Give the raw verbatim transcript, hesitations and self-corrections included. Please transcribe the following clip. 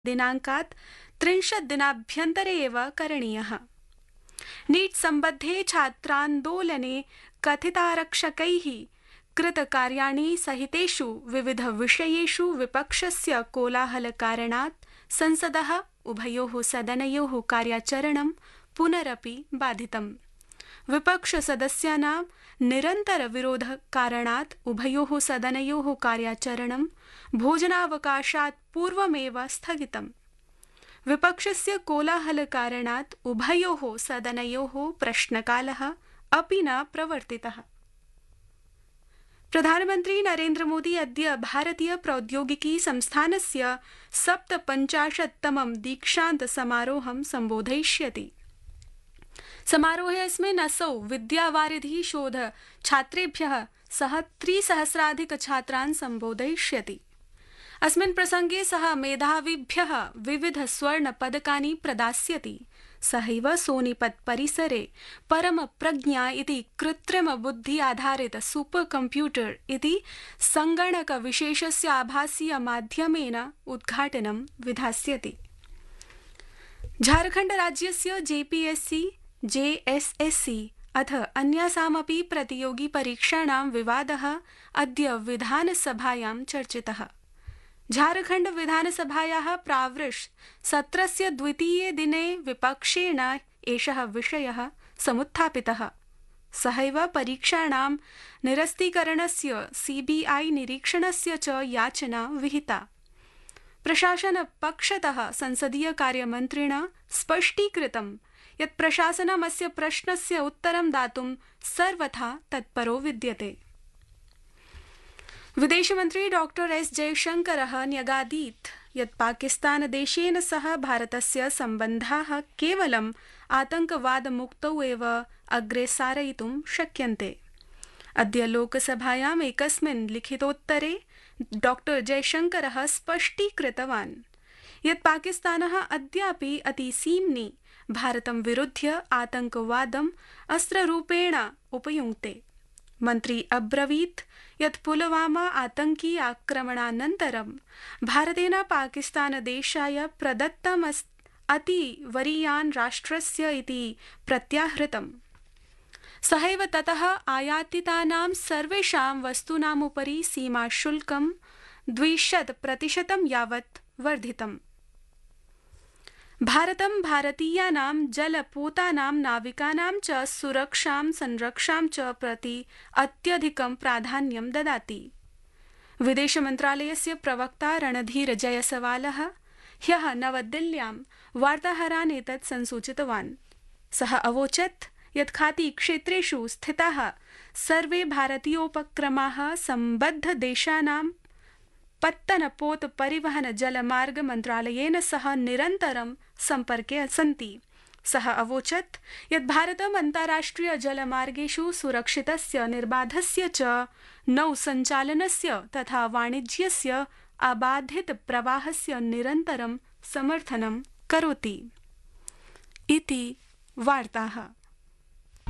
दिनाङ्कात् त्रिंशत् दिनाभ्यन्तरे एव करणीयः। नीट् सम्बद्धे छात्रान्दोलने कथितारक्षकैः कृतकार्याणि सहितेषु विविधविषयेषु विपक्षस्य कोलाहलकारणात् संसदः उभयोः सदनयोः कार्याचरणं पुनरपि बाधितम्। विपक्षसदस्यानां निरन्तरविरोधकारणात् उभयोः सदनयोः कार्याचरणं भोजनावकाशात् पूर्वमेव स्थगितम्। विपक्षस्य कोलाहलकारणात् उभयोः सदनयोः प्रश्नकालः अपि न प्रवर्तितः। प्रधानमन्त्री नरेन्द्र मोदी अद्य भारतीय प्रौद्योगिकी संस्थानस्य सप्तपञ्चाशत्तमं दीक्षान्त समारोहं सम्बोधयिष्यति। समारोहेऽस्मिन् असौ विद्यावारिधि शोध छात्रेभ्यः सह त्रिसहस्राधिक छात्रान् सम्बोधयिष्यति। अस्मिन् प्रसंगे सः मेधाविभ्यः विविध स्वर्ण पदकानि प्रदास्यति। सहैव सोनीपत परिसरे परम प्रज्ञा इति कृत्रिम बुद्धि आधारित सुपर कंप्यूटर इति संगणक विशेषस्य आभासीय माध्यमेन उद्घाटनं विधास्यति। झारखण्ड राज्यस्य जेपीएससी जेएसएससी अथ अन्यासामपि प्रतियोगी परीक्षाणां विवादः अद्य विधानसभायां चर्चितः। झारखण्ड विधानसभायाः प्रावृष सत्रस्य द्वितीये दिने विपक्षेण एषः विषयः समुत्थापितः। सहैव परीक्षाणां निरस्तीकरणस्य सीबीआई निरीक्षणस्य च याचना विहिता। प्रशासनपक्षतः संसदीय कार्यमन्त्रिणा स्पष्टीकृतं यत् प्रशासनम् अस्य प्रश्नस्य उत्तरं दातुं सर्वथा तत्परो विद्यते। विदेशमन्त्री डॉक्टर एस जयशंकरः न्यगादीत् यत् पाकिस्तानदेशेन सह भारतस्य सम्बन्धाः केवलम् आतङ्कवादमुक्तौ एव अग्रे सारयितुं शक्यन्ते। अद्य लोकसभायाम् एकस्मिन् लिखितोत्तरे डॉक्टर जयशंकरः स्पष्टीकृतवान् यत् पाकिस्तानः अद्यापि अतिसीम्नि भारतं विरुध्य आतङ्कवादम् अस्त्ररूपेण उपयुङ्क्ते। मन्त्री अब्रवीत् यत् पुलवामा आतंकी आक्रमणानन्तरं भारतेन पाकिस्तानदेशाय प्रदत्तम् अतिवरीयान् राष्ट्रस्य इति प्रत्याहृतम्। सहैव ततः आयातितानां सर्वेषां वस्तूनामुपरि सीमाशुल्कं द्विशत प्रतिशतं यावत् वर्धितम्। भारतं भारतीयानां जलपोतानां नाविकानां च सुरक्षां संरक्षां च प्रति अत्यधिकं प्राधान्यं ददाति। विदेशमन्त्रालयस्य प्रवक्ता रणधीर जयसवालः ह्यः नवदिल्ल्यां वार्ताहरान् एतत् संसूचितवान्। सः अवोचत् यत् खाती क्षेत्रेषु स्थिताः सर्वे भारतीयोपक्रमाः सम्बद्धदेशानां पत्तनपोत परिवहन जलमार्ग मन्त्रालयेन सह निरन्तरं सम्पर्के सन्ति। सः अवोचत् यत् भारतम् अन्ताराष्ट्रिय जलमार्गेषु सुरक्षितस्य निर्बाधस्य च नौसञ्चालनस्य तथा वाणिज्यस्य अबाधित प्रवाहस्य निरन्तरं समर्थनं करोति। इति वार्ताः।